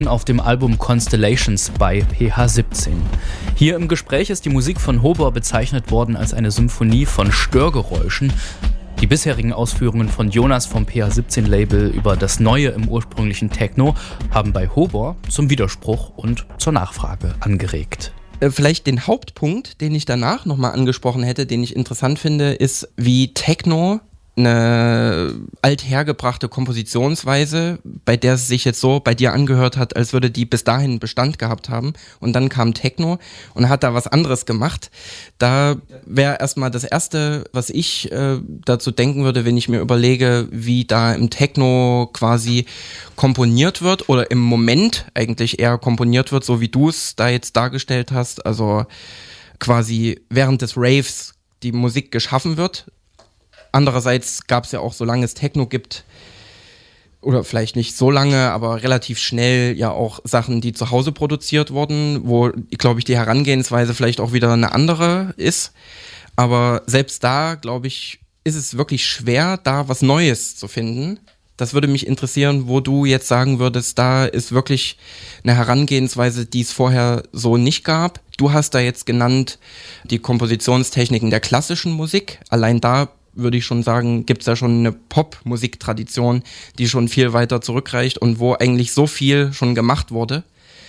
auf dem Album Constellations bei PH17. Hier im Gespräch ist die Musik von Hobor bezeichnet worden als eine Symphonie von Störgeräuschen. Die bisherigen Ausführungen von Jonas vom PH17-Label über das Neue im ursprünglichen Techno haben bei Hobor zum Widerspruch und zur Nachfrage angeregt. Vielleicht den Hauptpunkt, den ich danach nochmal angesprochen hätte, den ich interessant finde, ist, wie Techno eine althergebrachte Kompositionsweise, bei der es sich jetzt so bei dir angehört hat, als würde die bis dahin Bestand gehabt haben. Und dann kam Techno und hat da was anderes gemacht. Da wäre erstmal das Erste, was ich dazu denken würde, wenn ich mir überlege, wie da im Techno quasi komponiert wird oder im Moment eigentlich eher komponiert wird, so wie du es da jetzt dargestellt hast. Also quasi während des Raves die Musik geschaffen wird. Andererseits gab es ja auch, solange es Techno gibt, oder vielleicht nicht so lange, aber relativ schnell ja auch Sachen, die zu Hause produziert wurden, wo, glaube ich, die Herangehensweise vielleicht auch wieder eine andere ist. Aber selbst da, glaube ich, ist es wirklich schwer, da was Neues zu finden. Das würde mich interessieren, wo du jetzt sagen würdest, da ist wirklich eine Herangehensweise, die es vorher so nicht gab. Du hast da jetzt genannt die Kompositionstechniken der klassischen Musik. Allein da würde ich schon sagen, gibt es ja schon eine Pop-Musiktradition, die schon viel weiter zurückreicht und wo eigentlich so viel schon gemacht wurde,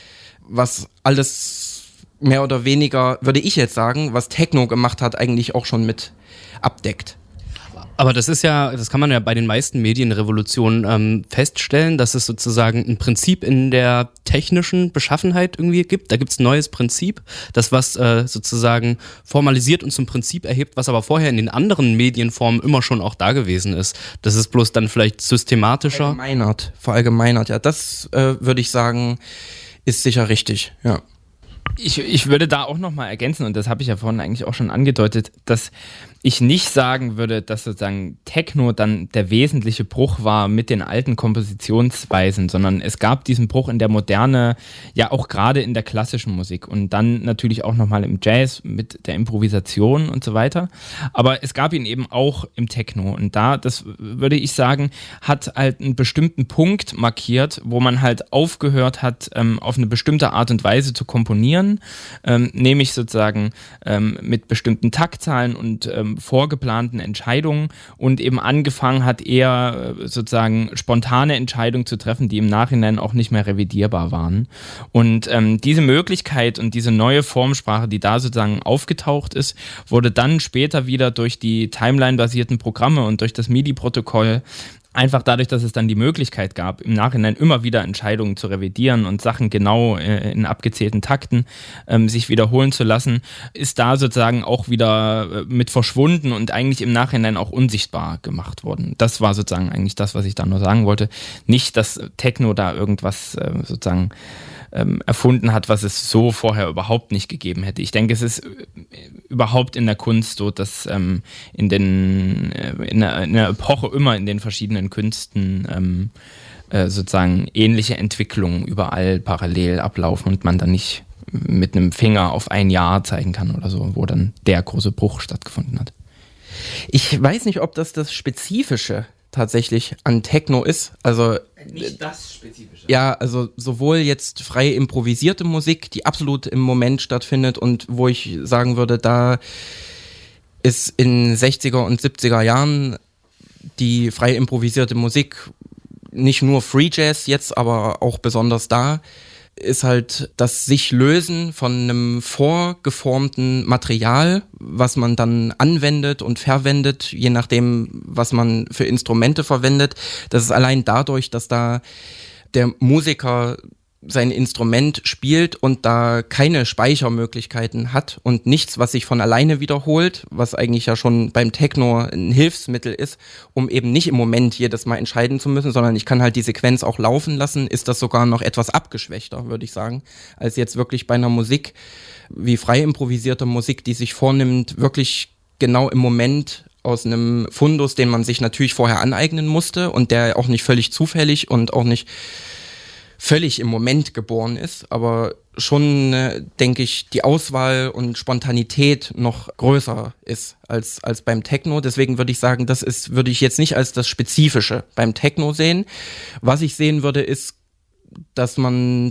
was alles mehr oder weniger, würde ich jetzt sagen, was Techno gemacht hat, eigentlich auch schon mit abdeckt. Aber das kann man ja bei den meisten Medienrevolutionen feststellen, dass es sozusagen ein Prinzip in der technischen Beschaffenheit irgendwie gibt. Da gibt es ein neues Prinzip, das was sozusagen formalisiert und zum Prinzip erhebt, was aber vorher in den anderen Medienformen immer schon auch da gewesen ist. Das ist bloß dann vielleicht systematischer. Verallgemeinert, ja. Das würde ich sagen, ist sicher richtig, ja. Ich würde da auch nochmal ergänzen, und das habe ich ja vorhin eigentlich auch schon angedeutet, dass ich nicht sagen würde, dass sozusagen Techno dann der wesentliche Bruch war mit den alten Kompositionsweisen, sondern es gab diesen Bruch in der Moderne, ja auch gerade in der klassischen Musik und dann natürlich auch nochmal im Jazz mit der Improvisation und so weiter. Aber es gab ihn eben auch im Techno und da, das würde ich sagen, hat halt einen bestimmten Punkt markiert, wo man halt aufgehört hat, auf eine bestimmte Art und Weise zu komponieren, nämlich sozusagen mit bestimmten Taktzahlen und vorgeplanten Entscheidungen und eben angefangen hat, eher sozusagen spontane Entscheidungen zu treffen, die im Nachhinein auch nicht mehr revidierbar waren. Und diese Möglichkeit und diese neue Formsprache, die da sozusagen aufgetaucht ist, wurde dann später wieder durch die Timeline-basierten Programme und durch das MIDI-Protokoll einfach dadurch, dass es dann die Möglichkeit gab, im Nachhinein immer wieder Entscheidungen zu revidieren und Sachen genau in abgezählten Takten sich wiederholen zu lassen, ist da sozusagen auch wieder mit verschwunden und eigentlich im Nachhinein auch unsichtbar gemacht worden. Das war sozusagen eigentlich das, was ich da nur sagen wollte. Nicht, dass Techno da irgendwas sozusagen erfunden hat, was es so vorher überhaupt nicht gegeben hätte. Ich denke, es ist überhaupt in der Kunst so, dass in der Epoche immer in den verschiedenen Künsten sozusagen ähnliche Entwicklungen überall parallel ablaufen und man dann nicht mit einem Finger auf ein Jahr zeigen kann oder so, wo dann der große Bruch stattgefunden hat. Ich weiß nicht, ob das Spezifische tatsächlich an Techno ist. Also nicht das Spezifische. Ja, also sowohl jetzt frei improvisierte Musik, die absolut im Moment stattfindet und wo ich sagen würde, da ist in 60er und 70er Jahren die frei improvisierte Musik, nicht nur Free Jazz jetzt, aber auch besonders da, ist halt das sich lösen von einem vorgeformten Material, was man dann anwendet und verwendet, je nachdem, was man für Instrumente verwendet. Das ist allein dadurch, dass da der Musiker sein Instrument spielt und da keine Speichermöglichkeiten hat und nichts, was sich von alleine wiederholt, was eigentlich ja schon beim Techno ein Hilfsmittel ist, um eben nicht im Moment jedes Mal entscheiden zu müssen, sondern ich kann halt die Sequenz auch laufen lassen, ist das sogar noch etwas abgeschwächter, würde ich sagen, als jetzt wirklich bei einer Musik wie frei improvisierter Musik, die sich vornimmt, wirklich genau im Moment aus einem Fundus, den man sich natürlich vorher aneignen musste und der auch nicht völlig zufällig und auch nicht völlig im Moment geboren ist, aber schon, denke ich, die Auswahl und Spontanität noch größer ist als beim Techno. Deswegen würde ich sagen, würde ich jetzt nicht als das Spezifische beim Techno sehen. Was ich sehen würde, ist dass man